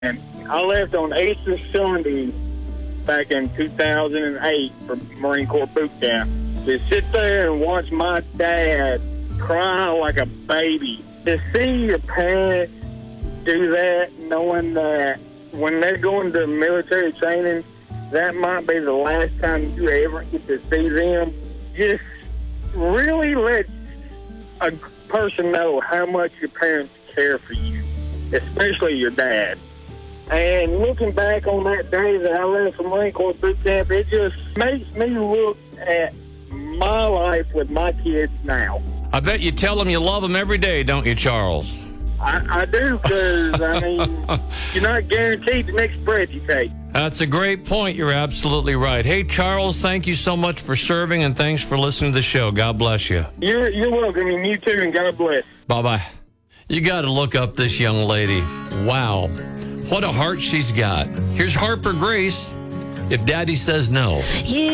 And I left on Easter Sunday back in 2008 for Marine Corps boot camp. To sit there and watch my dad cry like a baby. To see your parents do that, knowing that when they're going to military training, that might be the last time you ever get to see them, just really let a person know how much your parents care for you, especially your dad. And looking back on that day that I left from Marine Corps boot camp, it just makes me look at my life with my kids now. I bet you tell them you love them every day, don't you, Charles? I do, because, I mean, you're not guaranteed the next breath you take. That's a great point. You're absolutely right. Hey, Charles, thank you so much for serving, and thanks for listening to the show. God bless you. You're welcome, and you too, and God bless. Bye-bye. You got to look up this young lady. Wow. What a heart she's got. Here's Harper Grace, If Daddy Says No.